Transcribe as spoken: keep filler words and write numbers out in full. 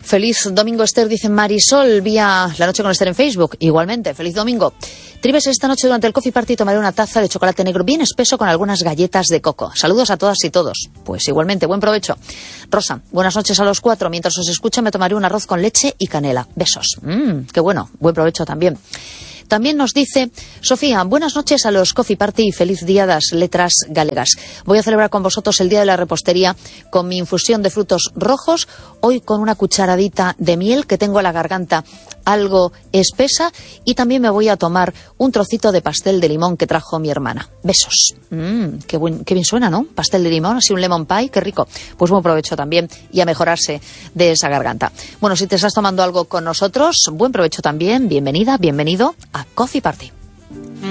Feliz domingo, Esther, dice Marisol, vía La Noche con Esther en Facebook. Igualmente, feliz domingo. Tribes, esta noche durante el coffee party tomaré una taza de chocolate negro bien espeso con algunas galletas de coco. Saludos a todas y todos. Pues igualmente, buen provecho. Rosa, buenas noches a los cuatro. Mientras os escucho me tomaré un arroz con leche y canela. Besos. Mmm, qué bueno, buen provecho también. También nos dice Sofía, buenas noches a los Coffee Party y feliz día das letras galegas. Voy a celebrar con vosotros el día de la repostería con mi infusión de frutos rojos, hoy con una cucharadita de miel que tengo en la garganta algo espesa, y también me voy a tomar un trocito de pastel de limón que trajo mi hermana. Besos. Mmm, qué, buen, qué bien suena, ¿no? Pastel de limón, así un lemon pie, qué rico. Pues buen provecho también y a mejorarse de esa garganta. Bueno, si te estás tomando algo con nosotros, buen provecho también, bienvenida, bienvenido a Coffee Party.